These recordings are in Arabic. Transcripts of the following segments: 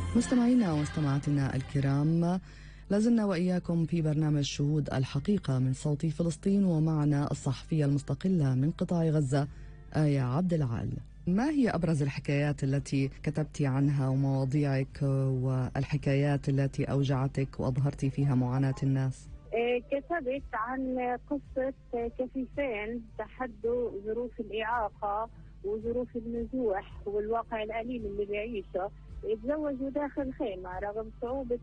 مستمعينا ومستمعاتنا الكرام، لازلنا وإياكم في برنامج شهود الحقيقة من صوت فلسطين، ومعنا الصحفية المستقلة من قطاع غزة آية عبد العال. ما هي أبرز الحكايات التي كتبتي عنها ومواضيعك والحكايات التي أوجعتك وأظهرتي فيها معاناة الناس؟ كتبت عن قصة كفيفين تحدوا ظروف الإعاقة وظروف النزوح والواقع الأليم اللي بيعيشه. يتزوجوا داخل خيمة رغم صعوبة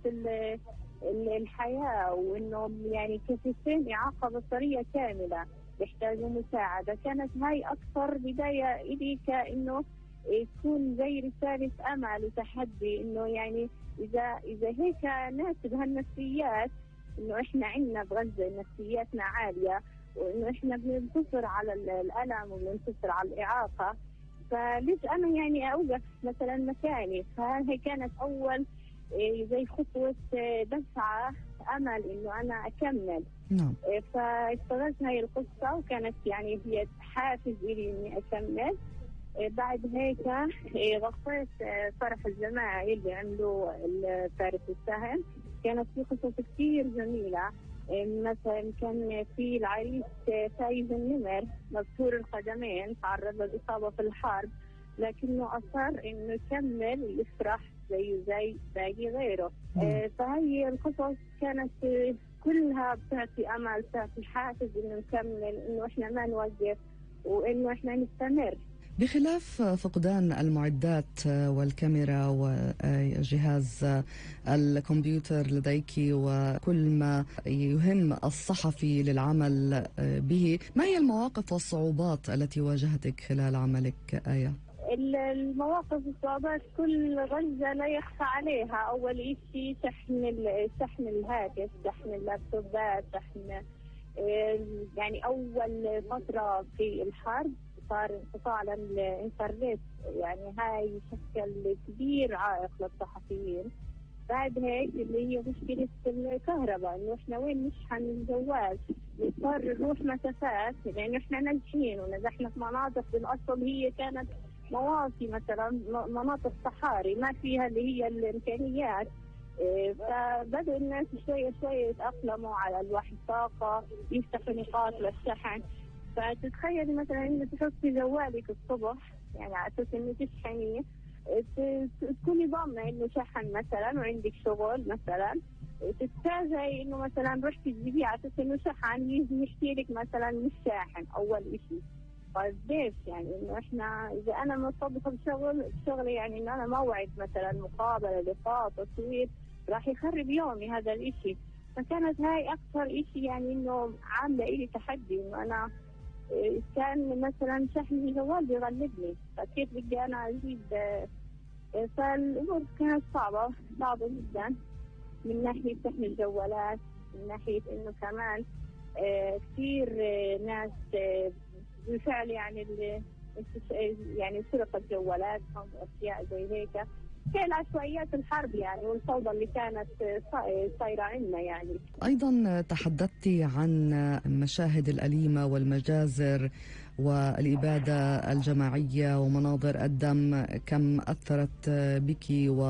الحياة، وإنهم يعني كفيفين إعاقة بصرية كاملة يحتاجوا مساعدة. كانت هاي أكثر بداية إلي كأنه يكون زي رسالة أمل وتحدي، إنه يعني إذا هيك ناس بهالنفسيات، إنه إحنا عندنا بغزة نفسياتنا عالية، وإنه إحنا بننتصر على الألم وبننتصر على الإعاقة، فليش أنا يعني أوقف مثلا مكاني؟ فهي كانت أول زي خطوة دفعة أمل إنه أنا أكمل. فاشتغلت هاي القصة وكانت يعني هي حافز إلي إني أكمل. بعد هيك غطيت فرح الجماعي اللي عملوا فارس السهم. كانت في قصص كثير جميلة، مثلا كان في العريس فايز النمر مكسور القدمين، تعرض للإصابة في الحرب، لكنه أصر إنه يكمل ويفرح زي باقي غيره. فهي القصص كانت كلها بتعطي أمل، بتعطي حافز إنه نكمل، إنه إحنا ما نوقف وإنه إحنا نستمر. بخلاف فقدان المعدات والكاميرا وجهاز الكمبيوتر لديك وكل ما يهم الصحفي للعمل به، ما هي المواقف والصعوبات التي واجهتك خلال عملك آية؟ المواقف والصعوبات كل غزة لا يخفى عليها. أول شيء شحن الهاتف، شحن اللابتوبات، شحن يعني أول فترة في الحرب صار انقطاع الانترنت، يعني هاي شكل كبير عائق للصحفيين. بعد هيك اللي هي مشكلة الكهرباء، إنه إحنا وين نشحن الجوال، نضطر نروح مسافات، لأنه إحنا ناجحين ونجحنا في مناطق بالأصل هي كانت مواطي، مثلا مناطق صحاري ما فيها اللي هي الإمكانيات. فبدأ الناس شوية شوية يتأقلموا على الوحي طاقة، يفتحوا نقاط للشحن. فتتخيلي مثلا انك تحطي جوالك الصبح يعني على اساس انه تشحنيه، تكوني ضامنه انه شحن مثلا وعندك شغل مثلا، تتفاجئي انه مثلا رحتي تجيبيه على اساس انه شحن، يجي يحكي لك مثلا مش شاحن اول شيء. طيب ليش؟ يعني انه احنا اذا انا مرتبطه بشغلي يعني انه انا موعد مثلا مقابله لقاء تصوير راح يخرب يومي هذا الاشي. فكانت هاي اكثر اشي يعني انه عامله الي تحدي، انه انا كان مثلا شحن الجوال بيغلبني، فكيف بدي انا اجيب؟ فالامور كانت صعبه جدا من ناحيه شحن الجوالات، من ناحيه انه كمان كثير ناس بالفعل يعني سرقت جوالاتهم واشياء زي هيك. كان عشوائيات الحرب يعني والفوضى اللي كانت صايره عندنا. يعني أيضا تحدثت عن المشاهد الأليمة والمجازر والإبادة الجماعية ومناظر الدم، كم أثرت بك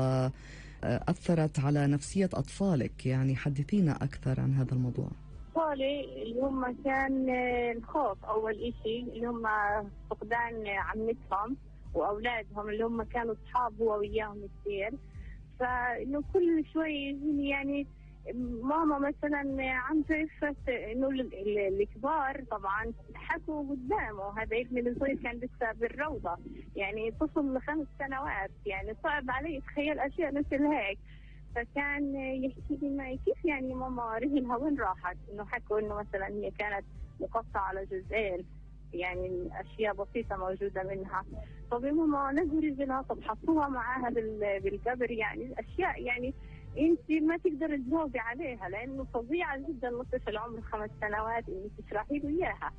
وأثرت على نفسية أطفالك. يعني حدثينا أكثر عن هذا الموضوع. أطفالي اللي هم كان الخوف أول إشي، اللي هم فقدان عمتهم وأولادهم اللي هم كانوا أصحاب هو وياهم كثير. فإنه كل شوي يجيني يعني ماما مثلا عم تعرفت إنه الكبار طبعا حكوا قدامه. هذا ابني الصغير كان لسه بالروضة، يعني طفل 5 سنوات، يعني صعب علي يتخيل أشياء مثل هيك. فكان يحكي لي معي كيف يعني ماما رجلها وين راحت؟ إنه حكوا إنه مثلا هي كانت مقطعة على جزئين، يعني أشياء بسيطة موجودة منها. طب يا ماما نزلوا رجلها، طب حطوها معاها بالقبر، يعني أشياء يعني انت ما تقدر تجاوبي عليها لانه فظيعه جدا لطفل عمره 5 سنوات انك تشرحي له اياها.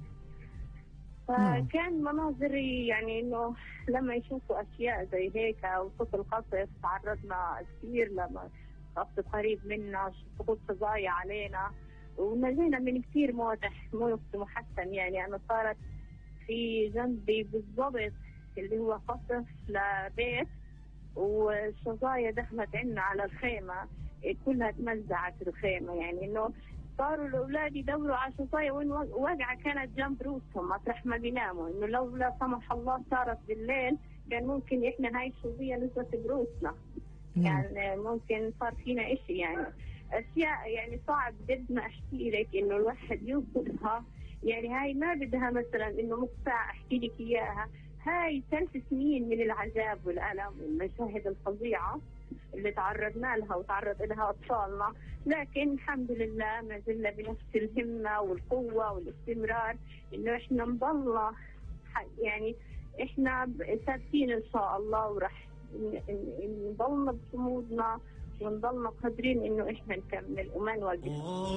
فكان مناظري يعني انه لما يشوفوا اشياء زي هيك او صوت القصف، تعرضنا كثير لما قصف قريب منا، سقوط فظايع علينا، ونجينا من كثير موت محسن. يعني انا صارت في جنبي بالضبط اللي هو قصف لبيت والشظايا دخلت عنا على الخيمة، كلها تمزعت الخيمة. يعني إنه صاروا الأولاد يدوروا على شظايا وين واقعة كانت جنب روسهم مطرح ما بيناموا، إنه لو لا سمح الله صارت بالليل كان ممكن إحنا هاي الشظية نزلت بروسنا. يعني ممكن صار فينا إشي، يعني أشياء يعني صعب جد ما أحكي لك إنه الواحد يوصفها. يعني هاي ما بدها مثلا إنه مقطع أحكي لك إياها، هاي 3 سنين من العذاب والألم والمشاهد الفظيعة اللي تعرضنا لها وتعرض لها أطفالنا. لكن الحمد لله ما زلنا بنفس الهمة والقوة والاستمرار إنه إحنا نضلنا يعني إحنا ثابتين إن شاء الله، ورح نضلنا بصمودنا ونضلنا قادرين إنه إحنا نكمل وما نوقف.